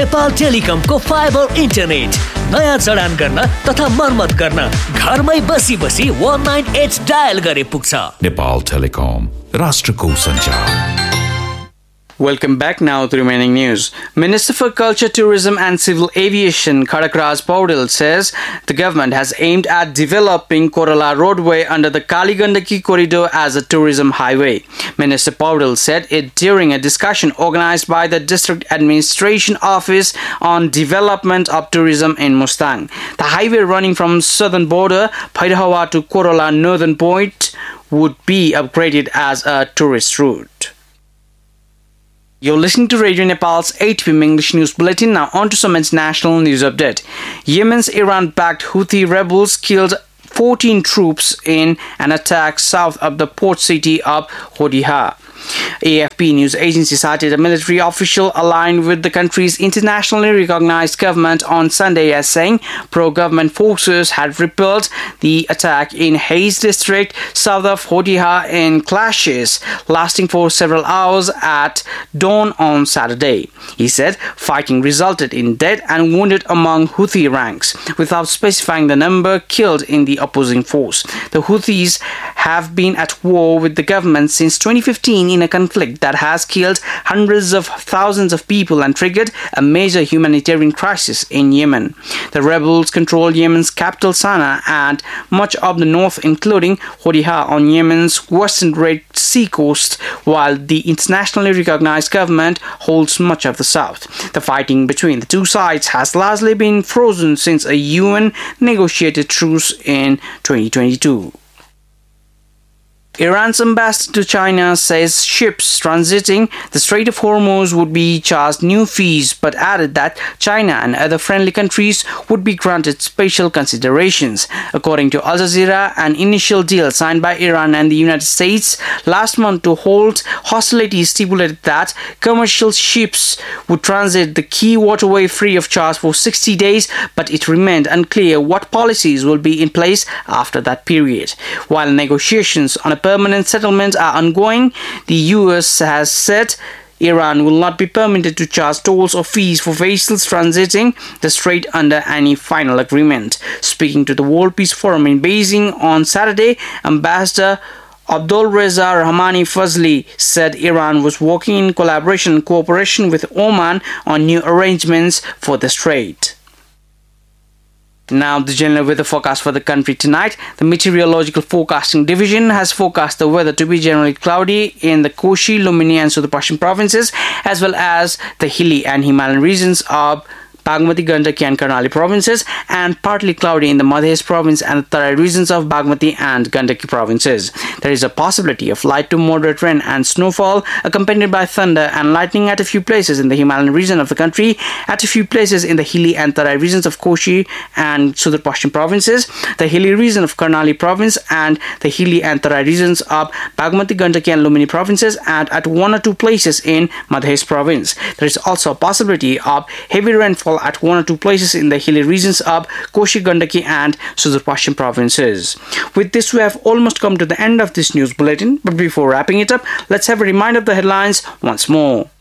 Nepal टेलिकमको fibre internet नयाँ जडान गर्न तथा मर्मत गर्न घरमै बसी 198 डायल गरे पुग्छ। Nepal Telecom, राष्ट्रको सञ्चार। Welcome back now to remaining news. Minister for Culture, Tourism and Civil Aviation, Khadakraj Paudel, says the government has aimed at developing Korala roadway under the Kali Gandaki corridor as a tourism highway. Minister Paudel said it during a discussion organized by the District Administration Office on Development of Tourism in Mustang. The highway running from southern border, Bhairawa to Korala northern point would be upgraded as a tourist route. You're listening to Radio Nepal's 8 p.m. English News Bulletin. Now on to some international news update. Yemen's Iran-backed Houthi rebels killed 14 troops in an attack south of the port city of Hodiha. AFP news agency cited a military official aligned with the country's internationally recognized government on Sunday as saying pro-government forces had repelled the attack in Hayes district south of Hodiha in clashes lasting for several hours at dawn on Saturday. He said fighting resulted in dead and wounded among Houthi ranks without specifying the number killed in the opposing force. The Houthis have been at war with the government since 2015 in a conflict that has killed hundreds of thousands of people and triggered a major humanitarian crisis in Yemen. The rebels control Yemen's capital Sana'a and much of the north, including Hodiha on Yemen's western Red Sea coast, while the internationally recognized government holds much of the south. The fighting between the two sides has largely been frozen since a UN-negotiated truce in 2022. Iran's ambassador to China says ships transiting the Strait of Hormuz would be charged new fees, but added that China and other friendly countries would be granted special considerations. According to Al Jazeera, an initial deal signed by Iran and the United States last month to hold hostilities stipulated that commercial ships would transit the key waterway free of charge for 60 days, but it remained unclear what policies will be in place after that period. While negotiations on a permanent settlement are ongoing, the US has said Iran will not be permitted to charge tolls or fees for vessels transiting the strait under any final agreement. Speaking to the World Peace Forum in Beijing on Saturday, Ambassador Abdolreza Rahmani Fazli said Iran was working in collaboration and cooperation with Oman on new arrangements for the strait. Now, the general weather forecast for the country tonight. The Meteorological Forecasting Division has forecast the weather to be generally cloudy in the Koshi, Lumini and Sudurpashchim provinces, as well as the hilly and Himalayan regions of Bagmati, Gandaki and Karnali provinces, and partly cloudy in the Madhya province and the Tarai regions of Bagmati and Gandaki provinces. There is a possibility of light to moderate rain and snowfall accompanied by thunder and lightning at a few places in the Himalayan region of the country, at a few places in the hilly and Tarai regions of Koshi and Sudurpashchim provinces, the hilly region of Karnali province, and the hilly and Tarai regions of Bagmati, Gandaki and Lumini provinces, and at one or two places in Madhya province. There is also a possibility of heavy rainfall at one or two places in the hilly regions of Koshi, Gandaki and Sudurpashchim provinces. With this, we have almost come to the end of this news bulletin, but before wrapping it up, let's have a reminder of the headlines once more.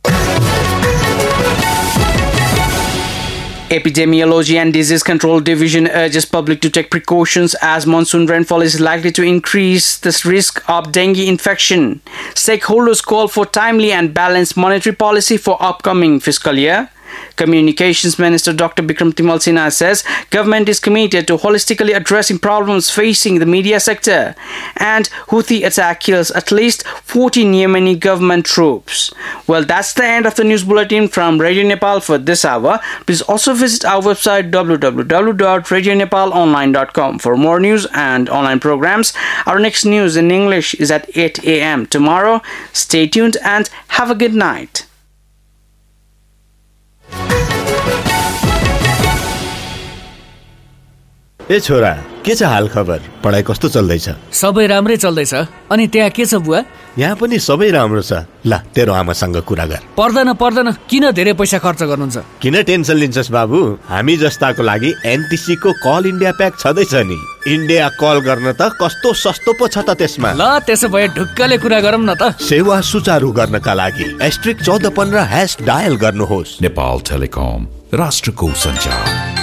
Epidemiology and Disease Control Division urges public to take precautions as monsoon rainfall is likely to increase the risk of dengue infection. Stakeholders call for timely and balanced monetary policy for upcoming fiscal year. Communications Minister Dr. Bikram Timal Sinha says government is committed to holistically addressing problems facing the media sector. And Houthi attack kills at least 14 Yemeni government troops. Well, that's the end of the news bulletin from Radio Nepal for this hour. Please also visit our website www.radionepalonline.com for more news and online programs. Our next news in English is at 8 a.m. tomorrow. Stay tuned and have a good night. ए छोरा, के छ हाल खबर? पढाइ कस्तो चल्दैछ? सबै राम्रै चल्दैछ। अनि त्यहाँ के छ बुवा? यहाँ पनि सबै राम्रो छ। ल तेरो आमासँग कुरा गर। पर्दैन, किन धेरै पैसा खर्च गर्नुहुन्छ? किन टेन्सन लिन्छस् बाबु? हामी जस्ताको लागि एनटिसी को कल इन्डिया प्याक छँदैछ नि। इन्डिया कल गर्न त कस्तो सस्तो पो छ त त्यसमा। ल त्यसो भए ढुक्कले कुरा गरौँ न त। सेवा सुचारू गर्नका लागि *1415# डायल गर्नुहोस्। नेपाल टेलिकम, राष्ट्रको सञ्चार।